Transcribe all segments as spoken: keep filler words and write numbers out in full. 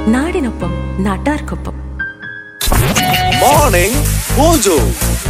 നാടിനൊപ്പം നാട്ടാർക്കൊപ്പം. Morning mojo.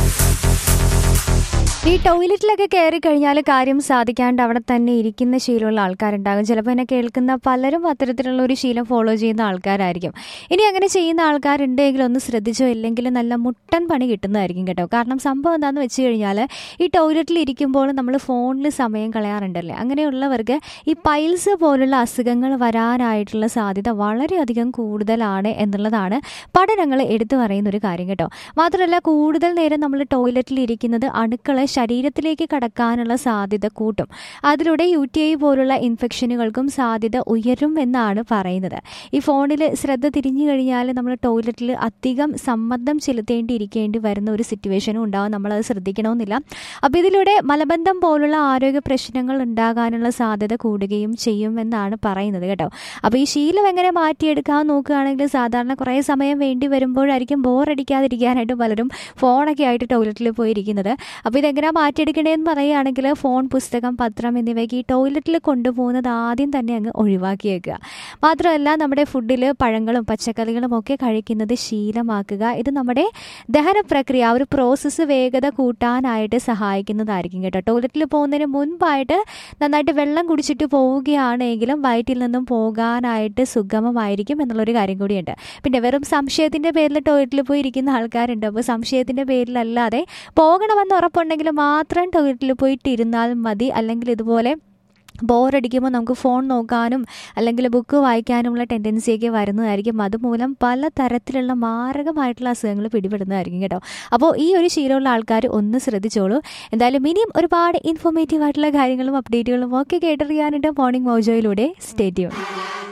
ഈ ടോയ്ലറ്റിലൊക്കെ കയറി കഴിഞ്ഞാൽ കാര്യം സാധിക്കാണ്ട് അവിടെ തന്നെ ഇരിക്കുന്ന ശീലമുള്ള ആൾക്കാരുണ്ടാകും. ചിലപ്പോൾ എന്നെ കേൾക്കുന്ന പലരും അത്തരത്തിലുള്ള ഒരു ശീലം ഫോളോ ചെയ്യുന്ന ആൾക്കാരായിരിക്കും. ഇനി അങ്ങനെ ചെയ്യുന്ന ആൾക്കാരുണ്ടെങ്കിൽ ഒന്ന് ശ്രദ്ധിച്ചോ, ഇല്ലെങ്കിൽ നല്ല മുട്ടൻ പണി കിട്ടുന്നതായിരിക്കും കേട്ടോ. കാരണം സംഭവം എന്താണെന്ന് വെച്ച് കഴിഞ്ഞാൽ ഈ ടോയ്ലറ്റിൽ ഇരിക്കുമ്പോൾ നമ്മൾ ഫോണിൽ സമയം കളയാറുണ്ടല്ലേ. അങ്ങനെയുള്ളവർക്ക് ഈ പൈൽസ് പോലുള്ള അസുഖങ്ങൾ വരാനായിട്ടുള്ള സാധ്യത വളരെയധികം കൂടുതലാണ് എന്നുള്ളതാണ് പഠനങ്ങൾ എടുത്തു പറയുന്ന ഒരു കാര്യം കേട്ടോ. മാത്രമല്ല, കൂടുതൽ നേരം നമ്മൾ ടോയ്ലറ്റിൽ ഇരിക്കുന്നത് അണുക്കളെ ശരീരത്തിലേക്ക് കടക്കാനുള്ള സാധ്യത കൂട്ടും. അതിലൂടെ യു ടി ഐ പോലുള്ള ഇൻഫെക്ഷനുകൾക്കും സാധ്യത ഉയരും എന്നാണ് പറയുന്നത്. ഈ ഫോണിൽ ശ്രദ്ധ തിരിഞ്ഞു കഴിഞ്ഞാൽ നമ്മൾ ടോയ്ലറ്റിൽ അധികം സമ്മർദ്ദം ചെലുത്തേണ്ടിയിരിക്കേണ്ടി വരുന്ന ഒരു സിറ്റുവേഷനും ഉണ്ടാകും. നമ്മളത് ശ്രദ്ധിക്കണമെന്നില്ല. അപ്പോൾ ഇതിലൂടെ മലബന്ധം പോലുള്ള ആരോഗ്യ പ്രശ്നങ്ങൾ ഉണ്ടാകാനുള്ള സാധ്യത കൂടുകയും ചെയ്യുമെന്നാണ് പറയുന്നത് കേട്ടോ. അപ്പോൾ ഈ ശീലം എങ്ങനെ മാറ്റിയെടുക്കാൻ നോക്കുകയാണെങ്കിൽ സാധാരണ കുറേ സമയം വേണ്ടി വരുമ്പോഴായിരിക്കും ബോറടിക്കാതിരിക്കാനായിട്ട് പലരും ഫോണൊക്കെ ആയിട്ട് ടോയ്ലറ്റിൽ പോയിരിക്കുന്നത്. അപ്പോൾ ഇതെങ്ങനെ മാറ്റിയെടുക്കണേന്ന് പറയുകയാണെങ്കിൽ ഫോൺ, പുസ്തകം, പത്രം എന്നിവയ്ക്ക് ഈ ടോയ്ലറ്റിൽ കൊണ്ടുപോകുന്നത് ആദ്യം തന്നെ അങ്ങ് ഒഴിവാക്കിയേക്കുക. മാത്രമല്ല, നമ്മുടെ ഫുഡിൽ പഴങ്ങളും പച്ചക്കറികളും ഒക്കെ കഴിക്കുന്നത് ശീലമാക്കുക. ഇത് നമ്മുടെ ദഹന പ്രക്രിയ, ഒരു പ്രോസസ്സ് വേഗത കൂട്ടാനായിട്ട് സഹായിക്കുന്നതായിരിക്കും കേട്ടോ. ടോയ്ലറ്റിൽ പോകുന്നതിന് മുൻപായിട്ട് നന്നായിട്ട് വെള്ളം കുടിച്ചിട്ട് പോവുകയാണെങ്കിലും വയറ്റിൽ നിന്നും പോകാനായിട്ട് സുഗമമായിരിക്കും എന്നുള്ളൊരു കാര്യം കൂടിയുണ്ട്. പിന്നെ വെറും സംശയത്തിൻ്റെ പേരിൽ ടോയ്ലറ്റിൽ പോയി ഇരിക്കുന്ന ആൾക്കാരുണ്ട്. അപ്പോൾ സംശയത്തിൻ്റെ പേരിലല്ലാതെ പോകണമെന്ന് ഉറപ്പുണ്ടെങ്കിൽ മാത്രം ടോയ്ലറ്റിൽ പോയിട്ട് ഇരുന്നാൽ മതി. അല്ലെങ്കിൽ ഇതുപോലെ ബോറടിക്കുമ്പോൾ നമുക്ക് ഫോൺ നോക്കാനും അല്ലെങ്കിൽ ബുക്ക് വായിക്കാനുമുള്ള ടെൻഡൻസിയൊക്കെ വരുന്നതായിരിക്കും. അതുമൂലം പല തരത്തിലുള്ള മാരകമായിട്ടുള്ള അസുഖങ്ങൾ പിടിപെടുന്നതായിരിക്കും കേട്ടോ. അപ്പോൾ ഈ ഒരു ശീലമുള്ള ആൾക്കാർ ഒന്ന് ശ്രദ്ധിച്ചോളൂ. എന്തായാലും ഇനിയും ഒരുപാട് ഇൻഫോർമേറ്റീവ് ആയിട്ടുള്ള കാര്യങ്ങളും അപ്ഡേറ്റുകളും ഒക്കെ കേട്ടറിയാനായിട്ട് മോർണിംഗ് മോജോയിലൂടെ സ്റ്റേ ട്യൂൺ.